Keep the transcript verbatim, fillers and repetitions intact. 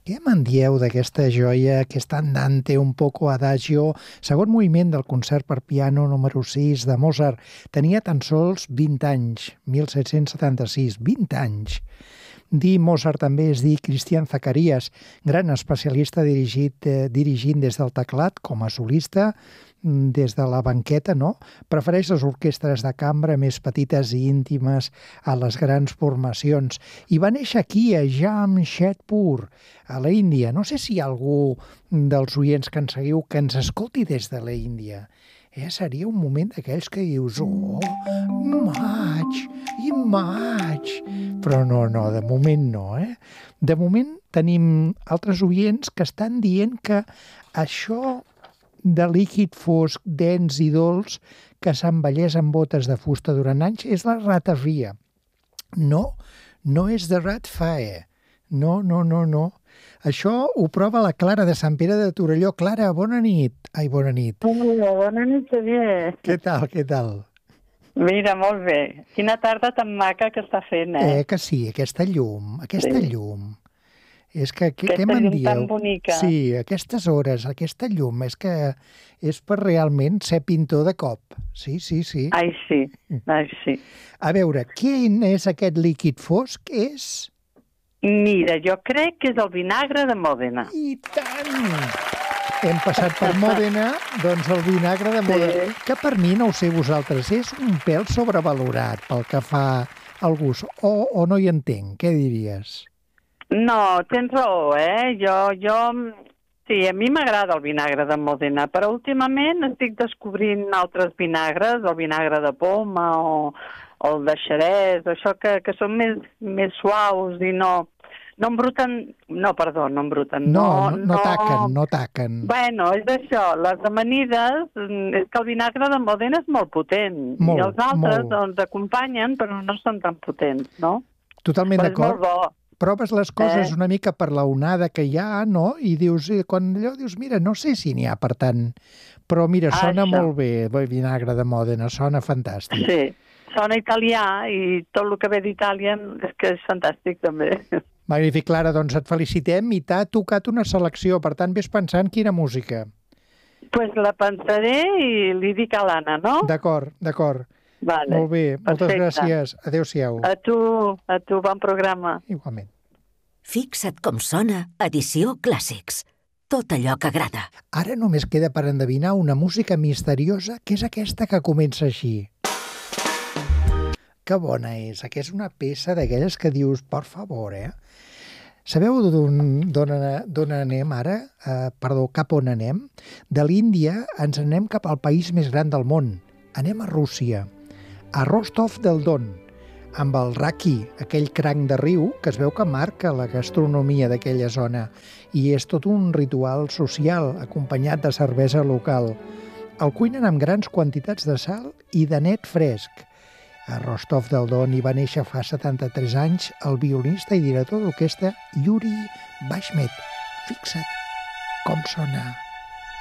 Què me'n dieu d'aquesta joia, aquest andante un poco adagio, segon moviment del concert per piano número sis de Mozart? Tenia tan sols vint anys, mil set-cents setanta-sis, vint anys. Dir Mozart també és dir Christian Zacharias, gran especialista dirigit, eh, dirigint des del teclat com a solista, des de la banqueta, no? Prefereix les orquestres de cambra més petites i íntimes a les grans formacions. I va néixer aquí, a Jamshedpur, a la Índia. No sé si hi ha algú dels oients que ens seguiu que ens escolti des de la Índia. Eh, seria un moment d'aquells que dius, oh, maig, i maig. Però no, no, de moment no, eh? De moment tenim altres oients que estan dient que això de líquid fosc, dens i dolç que s'envelleix amb botes de fusta durant anys és la ratafia. No, no és de ratafia. No, no, no, no. Això ho prova la Clara de Sant Pere de Torelló. Clara, bona nit. Ai, bona nit. Hola, bona nit, Xavier. Què tal, què tal? Mira, molt bé. Quina tarda tan maca que està fent, eh? Eh, que sí, aquesta llum, aquesta Sí. llum. És que, què, Aquesta què me'n llum tan dieu? bonica. Sí, aquestes hores, aquesta llum, és que és per realment ser pintor de cop. Sí, sí, sí. Ai, sí, ai, sí. A veure, quin és aquest líquid fosc? És... Mira, jo crec que és el vinagre de Mòdena. I tant! Hem passat per Mòdena, doncs el vinagre de Mòdena, Sí. que per mi, no ho sé vosaltres, és un pèl sobrevalorat pel que fa al gust. O, o no hi entenc, què diries? No, tens raó, eh? Jo, jo... Sí, a mi m'agrada el vinagre de Mòdena, però últimament estic descobrint altres vinagres, el vinagre de poma o, o el de xerès, això que, que són més, més suaus i no... No embruten... No, perdó, no embruten. No, no, no taquen, no taquen. Bueno, és això, les amanides, mm, és que el vinagre de Mòdena és molt potent. Molt, I els altres, molt. doncs, acompanyen, però no són tan potents, no? Totalment Però és molt d'acord. bo. Proves les coses Eh? una mica per la onada que hi ha, no? I dius, eh, quan allò dius, mira, no sé si n'hi ha per tant, però mira, Ah, sona això. molt bé, el vinagre de Mòdena, sona fantàstic. Sí, sona italià i tot el que ve d'Itàlia és que és fantàstic també. Magnífic, Clara, doncs et felicitem i t'ha tocat una selecció, per tant, ves pensant quina música. Pues la pensaré i li dic a l'Anna, no? D'acord, d'acord. Vale. Molt bé, moltes Perfecte. gràcies. Adéu-siau. A tu, a tu, bon programa. Igualment. Fixa't com sona Edició Clàssics. Tot allò que agrada. Ara només queda per endevinar una música misteriosa que és aquesta que comença així. Que bona és, que és una peça d'aquelles que dius, per favor, eh? Sabeu d'on anem ara? Uh, perdó, cap on anem? De l'Índia ens anem cap al país més gran del món. Anem a Rússia, a Rostov del Don, amb el raki, aquell cranc de riu que es veu que marca la gastronomia d'aquella zona. I és tot un ritual social, acompanyat de cervesa local. El cuinen amb grans quantitats de sal i de net fresc. A Rostov del Don hi va néixer fa setanta-tres anys el violinista i director d'orquestra Yuri Bashmet. Fixa't com sona.